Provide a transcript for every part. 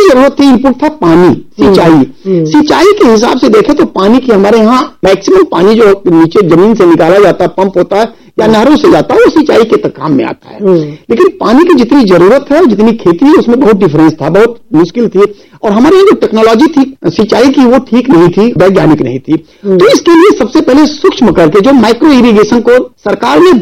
जरूरत थी, इनपुट था पानी, सिंचाई के हिसाब से देखें तो पानी की हमारे यहाँ मैक्सिमम पानी जो नीचे जमीन से निकाला जाता है, पंप होता है या नहरों से जाता है, वो सिंचाई के तक काम में आता है। लेकिन पानी की जितनी जरूरत है, जितनी खेती है, उसमें बहुत डिफरेंस था, बहुत मुश्किल थी। और हमारे यहाँ जो टेक्नोलॉजी थी सिंचाई की, वो ठीक नहीं थी, वैज्ञानिक नहीं थी। तो इसके लिए सबसे पहले सूक्ष्म करके जो माइक्रो इरिगेशन को सरकार ने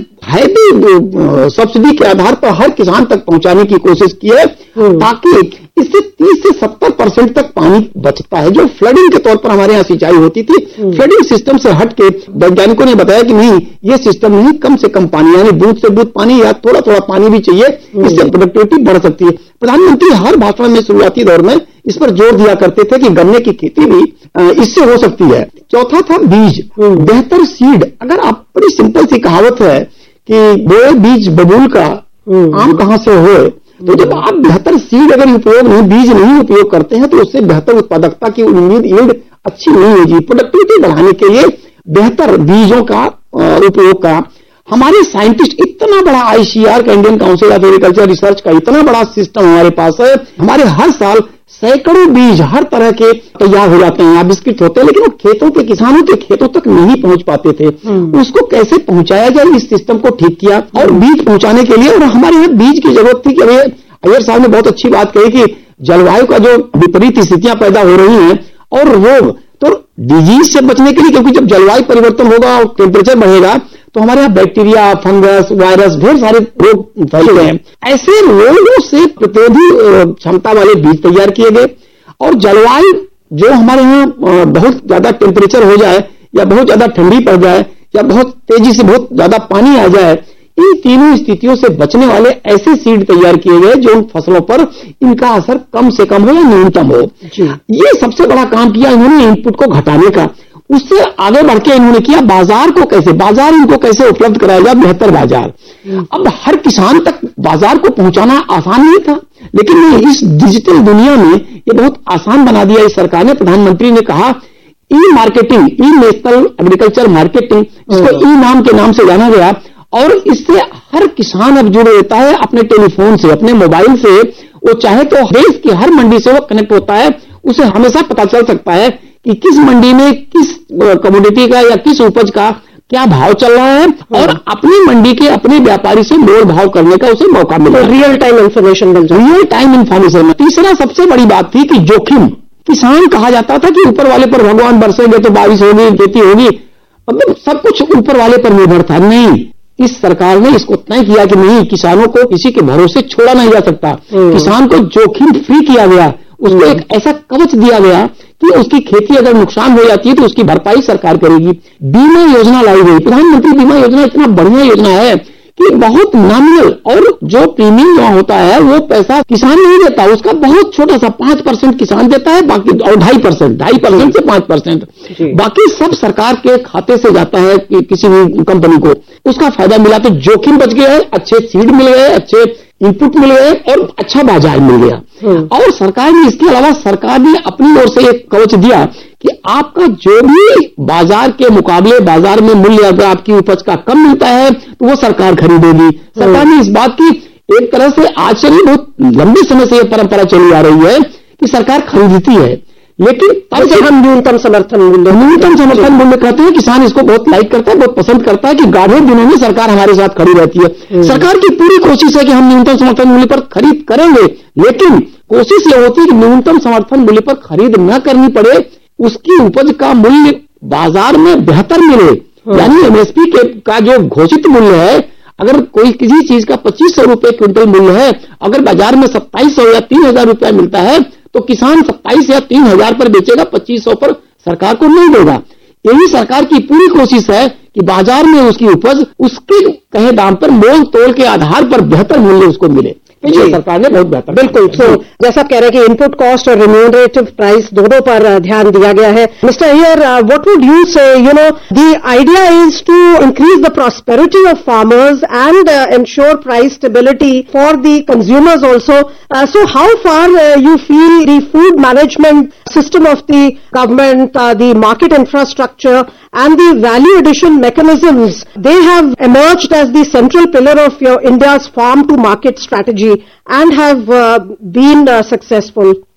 हैवी सब्सिडी के आधार पर हर किसान तक पहुंचाने की कोशिश की है, ताकि इससे 30 से 70% तक पानी बचता है। जो फ्लडिंग के तौर पर हमारे यहाँ सिंचाई होती थी, फ्लडिंग सिस्टम से हट के वैज्ञानिकों ने बताया कि नहीं, ये सिस्टम नहीं, कम से कम पानी, यानी बूंद से बूंद पानी या थोड़ा थोड़ा पानी भी चाहिए, इससे प्रोडक्टिविटी बढ़ सकती है। प्रधानमंत्री हर भाषण में शुरुआती दौर में इस पर जोर दिया करते थे कि गन्ने की खेती भी इससे हो सकती है। चौथा था बीज, बेहतर सीड। अगर आप, बड़ी सिंपल सी कहावत है कि बोए बीज बबूल का, आम कहां से होए। तो जब आप बेहतर सीड अगर उपयोग नहीं, बीज नहीं उपयोग करते हैं, तो उससे बेहतर उत्पादकता की उम्मीद, यील्ड अच्छी नहीं होगी। प्रोडक्टिविटी बढ़ाने के लिए बेहतर बीजों का उपयोग का, हमारे साइंटिस्ट, इतना बड़ा ICAR का, Indian council of agriculture research का इतना बड़ा सिस्टम हमारे पास है। हमारे हर साल सैकड़ों बीज हर तरह के तैयार हो जाते हैं, आविष्कृत होते हैं, लेकिन वो खेतों के, किसानों के खेतों तक नहीं पहुंच पाते थे। उसको कैसे पहुंचाया जाए, इस सिस्टम को ठीक किया। और बीज पहुंचाने के लिए, और हमारे यहाँ बीज की जरूरत थी कि अय्यर साहब ने बहुत अच्छी बात कही कि जलवायु का जो विपरीत स्थितियां पैदा हो रही हैं और रोग, तो डिजीज से बचने के लिए, क्योंकि जब जलवायु परिवर्तन होगा और टेम्परेचर बढ़ेगा तो हमारे यहाँ बैक्टीरिया, फंगस, वायरस, ढेर सारे रोग फैलते हैं। ऐसे रोगों से प्रतिरोधी क्षमता वाले बीज तैयार किए गए। और जलवायु जो हमारे यहाँ बहुत ज्यादा टेम्परेचर हो जाए, या बहुत ज्यादा ठंडी पड़ जाए, या बहुत तेजी से बहुत ज्यादा पानी आ जाए, इन तीनों स्थितियों से बचने वाले ऐसे सीड तैयार किए गए जो उन फसलों पर इनका असर कम से कम हो या न्यूनतम हो। ये सबसे बड़ा काम किया इन्होंने, इनपुट को घटाने का। उससे आगे बढ़ के इन्होंने किया बाजार को कैसे, बाजार इनको कैसे उपलब्ध कराया जाए, बेहतर बाजार। अब हर किसान तक बाजार को पहुंचाना आसान नहीं था, लेकिन इस डिजिटल दुनिया में ये बहुत आसान बना दिया इस सरकार ने। प्रधानमंत्री ने कहा ई मार्केटिंग, ई नेशनल एग्रीकल्चर मार्केटिंग, इसको ई नाम के नाम से जाना गया। और इससे हर किसान अब जुड़ रहता है अपने टेलीफोन से, अपने मोबाइल से। वो चाहे तो देश की हर मंडी से वो कनेक्ट होता है, उसे हमेशा पता चल सकता है कि किस मंडी में किस कमोडिटी का या किस उपज का क्या भाव चल रहा है, और अपनी मंडी के अपने व्यापारी से मोल भाव करने का उसे मौका मिला। रियल टाइम इंफॉर्मेशन मिल जाए, रियल टाइम इंफॉर्मेशन। तीसरा सबसे बड़ी बात थी कि जोखिम। किसान कहा जाता था कि ऊपर वाले पर भगवान बरसेंगे तो बारिश होगी, खेती होगी, मतलब सब कुछ ऊपर वाले पर निर्भर था। नहीं, इस सरकार ने इसको तय किया कि नहीं, किसानों को किसी के भरोसे छोड़ा नहीं जा सकता। किसान को जोखिम फ्री किया गया, उसको एक ऐसा कवच दिया गया कि उसकी खेती अगर नुकसान हो जाती है तो उसकी भरपाई सरकार करेगी। बीमा योजना लाई गई, प्रधानमंत्री बीमा योजना इतना बढ़िया योजना है कि बहुत नॉमिनल, और जो प्रीमियम जमा होता है वो पैसा किसान नहीं देता, उसका बहुत छोटा सा 5% किसान देता है, बाकी और 2.5% से 5%, बाकी सब सरकार के खाते से जाता है कि किसी भी कंपनी को उसका फायदा मिला। तो जोखिम बच गया है, अच्छे सीड मिल गए, अच्छे इनपुट मिल गए और अच्छा बाजार मिल गया। और सरकार ने, इसके अलावा सरकार ने अपनी ओर से एक कवच दिया कि आपका जो भी बाजार के मुकाबले बाजार में मूल्य अगर आपकी उपज का कम मिलता है तो वो सरकार खरीदेगी। सरकार ने इस बात की एक तरह से आज से नहीं, बहुत लंबे समय से यह परंपरा चली आ रही है कि सरकार खरीदती है, लेकिन तब से हम न्यूनतम समर्थन मूल्य कहते हैं। किसान इसको बहुत लाइक करता है, बहुत पसंद करता है कि गाढ़े दिनों में सरकार हमारे साथ खड़ी रहती है। सरकार की पूरी कोशिश है कि हम न्यूनतम समर्थन मूल्य पर खरीद करेंगे, लेकिन कोशिश यह होती है कि न्यूनतम समर्थन मूल्य पर खरीद न करनी पड़े, उसकी उपज का मूल्य बाजार में बेहतर मिले। यानी MSP का जो घोषित मूल्य है, अगर कोई किसी चीज का 2500 रुपए क्विंटल मूल्य है, अगर बाजार में 2700 या 3000 रुपया मिलता है तो किसान 27 या 3000 पर बेचेगा, 2500 पर सरकार को नहीं देगा। यही सरकार की पूरी कोशिश है कि बाजार में उसकी उपज उसके कहे दाम पर मोल तोल के आधार पर बेहतर मूल्य उसको मिले। ये सरकार ने बहुत बेहतर, बिल्कुल। तो जैसा आप कह रहे हैं कि इनपुट कॉस्ट और रिम्यूनरेटिव प्राइस दोनों पर ध्यान दिया गया है। Mister Iyer, what would you से, the idea is to increase the prosperity of farmers and ensure price stability for the consumers also. So how far you feel the food management system of the government, the market infrastructure and the value addition mechanisms, they have emerged as the central pillar of your India's farm to market strategy and have been successful?